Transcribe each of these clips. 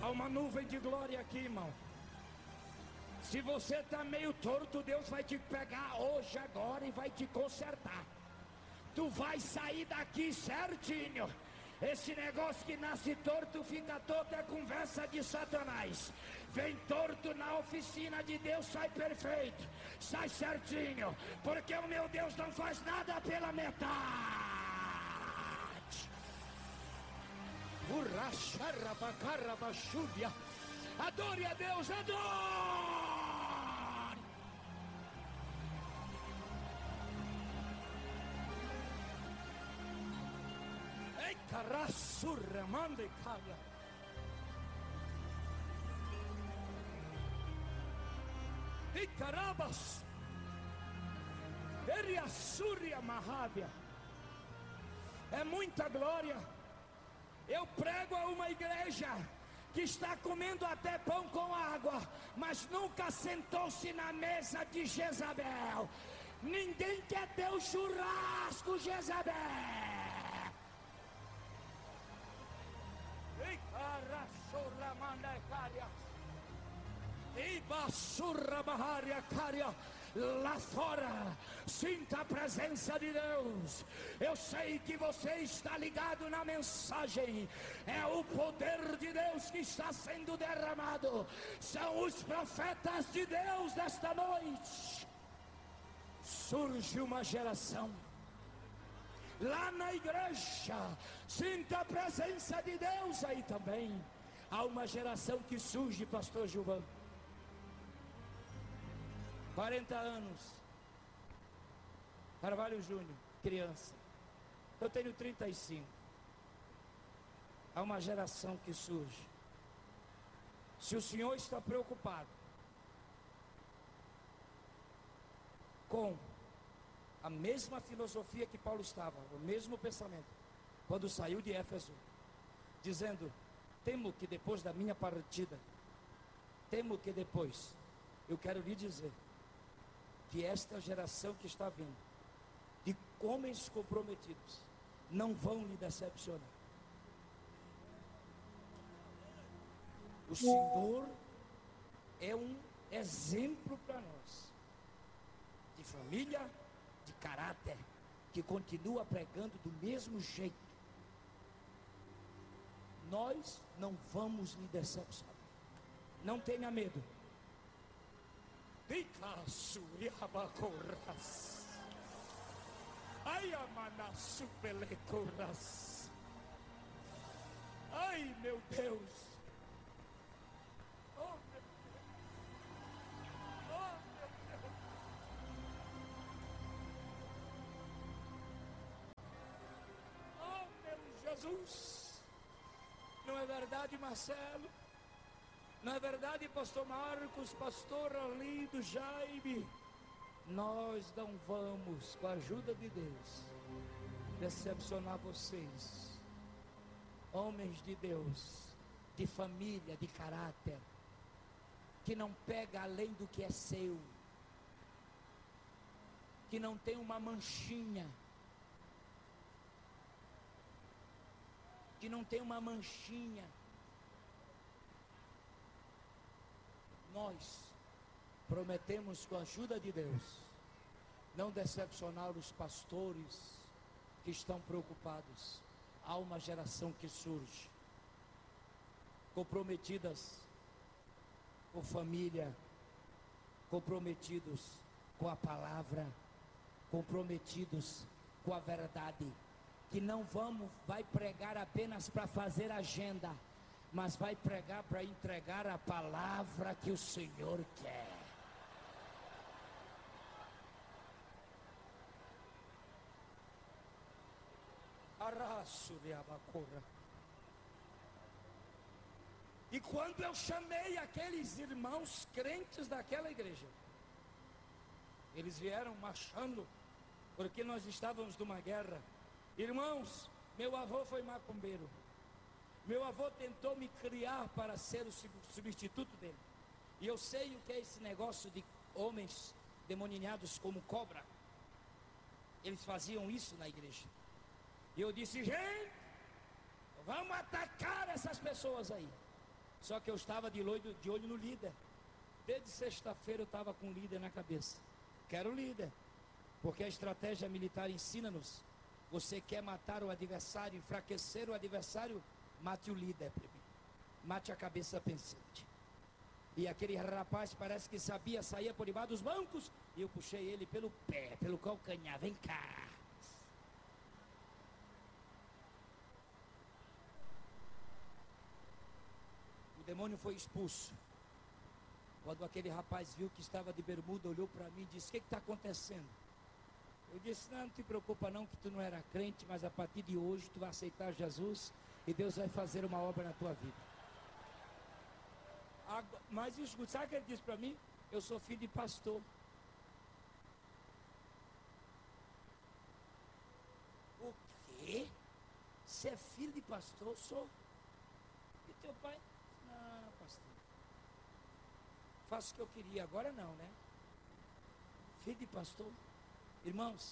Há uma nuvem de glória aqui, irmão. Se você está meio torto, Deus vai te pegar hoje, agora, e vai te consertar. Tu vai sair daqui certinho. Esse negócio que nasce torto, fica torto, é conversa de Satanás. Vem torto na oficina de Deus, sai perfeito, sai certinho, porque o meu Deus não faz nada pela metade. Adore a Deus, adore! Eita, rassurra, manda e calha. E carabas, Eriassúria Mahavia, é muita glória. Eu prego a uma igreja que está comendo até pão com água, mas nunca sentou-se na mesa de Jezabel. Ninguém quer ter o churrasco, Jezabel. E carassurra, manda e calha. E bassurra baharia caria. Lá fora, sinta a presença de Deus. Eu sei que você está ligado na mensagem. É o poder de Deus que está sendo derramado. São os profetas de Deus desta noite. Surge uma geração lá na igreja. Sinta a presença de Deus aí também. Há uma geração que surge, pastor Gilvan. 40 anos, Carvalho Júnior, criança. Eu tenho 35. Há uma geração que surge. Se o Senhor está preocupado com a mesma filosofia que Paulo estava, o mesmo pensamento, quando saiu de Éfeso, dizendo: temo que depois da minha partida, eu quero lhe dizer que esta geração que está vindo, de homens comprometidos, não vão lhe decepcionar. O Senhor é um exemplo para nós, de família, de caráter, que continua pregando do mesmo jeito. Nós não vamos lhe decepcionar. Não tenha medo. Ai, amanasupelecoras. Ai, meu Deus. Oh, meu Deus. Oh, meu Deus. Oh, meu Jesus. Não é verdade, Marcelo? Não é verdade, pastor Marcos, pastor Arlindo, Jaime? Nós não vamos, com a ajuda de Deus, decepcionar vocês. Homens de Deus, de família, de caráter, que não pega além do que é seu, que não tem uma manchinha, Nós prometemos, com a ajuda de Deus, não decepcionar os pastores que estão preocupados. Há uma geração que surge, comprometidas com família, comprometidos com a palavra, comprometidos com a verdade, que não vai pregar apenas para fazer agenda, mas vai pregar para entregar a palavra que o Senhor quer. E quando eu chamei aqueles irmãos crentes daquela igreja, eles vieram marchando, porque nós estávamos numa guerra. Irmãos, meu avô foi macumbeiro. Meu avô tentou me criar para ser o substituto dele. E eu sei o que é esse negócio de homens demoninhados como cobra. Eles faziam isso na igreja. E eu disse: gente, vamos atacar essas pessoas aí. Só que eu estava de olho no líder. Desde sexta-feira eu estava com o líder na cabeça. Quero o líder. Porque a estratégia militar ensina-nos: você quer matar o adversário, enfraquecer o adversário, mate o líder primeiro. Mate a cabeça pensante. E aquele rapaz parece que sabia, saía por debaixo dos bancos, e eu puxei ele pelo pé, pelo calcanhar. Vem cá. O demônio foi expulso. Quando aquele rapaz viu que estava de bermuda, olhou para mim e disse: o que está acontecendo? Eu disse: não te preocupa não, que tu não era crente, mas a partir de hoje tu vai aceitar Jesus e Deus vai fazer uma obra na tua vida. Mas escuta, sabe o que ele disse para mim? Eu sou filho de pastor. O quê? Você é filho de pastor? Sou. E teu pai? Não, pastor. Faço o que eu queria, agora não, né? Filho de pastor. Irmãos,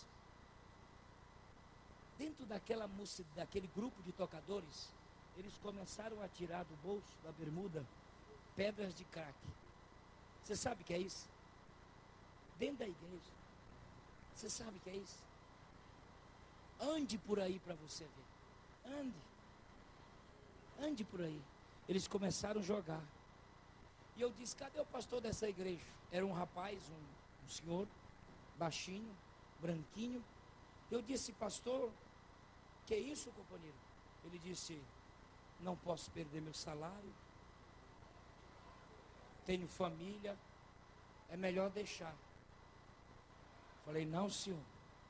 dentro daquela música, daquele grupo de tocadores, eles começaram a tirar do bolso, da bermuda, pedras de crack. Você sabe o que é isso? Dentro da igreja. Você sabe o que é isso? Ande por aí para você ver. Ande por aí. Eles começaram a jogar. E eu disse: cadê o pastor dessa igreja? Era um rapaz, um senhor, baixinho, branquinho. Eu disse: pastor, que é isso, companheiro? Ele disse: não posso perder meu salário, tenho família, é melhor deixar. Falei: não, senhor.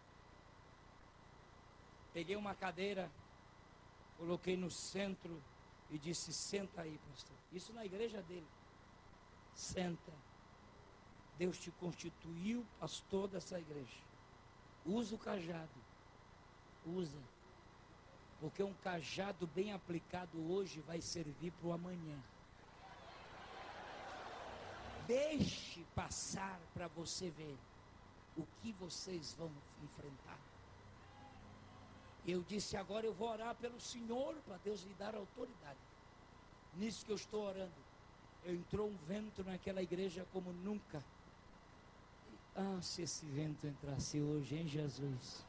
Peguei uma cadeira, coloquei no centro e disse: senta aí, pastor. Isso na igreja dele. Senta. Deus te constituiu pastor dessa igreja. Usa o cajado. Usa. Porque um cajado bem aplicado hoje vai servir para o amanhã. Deixe passar para você ver o que vocês vão enfrentar. Eu disse: agora eu vou orar pelo Senhor para Deus lhe dar autoridade. Nisso que eu estou orando, entrou um vento naquela igreja como nunca. Ah, se esse vento entrasse hoje, hein, Jesus?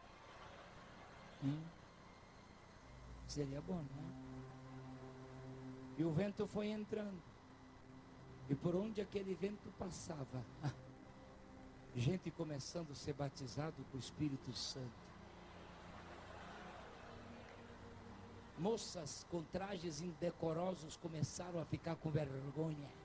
Seria bom, né? E o vento foi entrando. E por onde aquele vento passava, gente começando a ser batizado com o Espírito Santo. Moças com trajes indecorosos começaram a ficar com vergonha.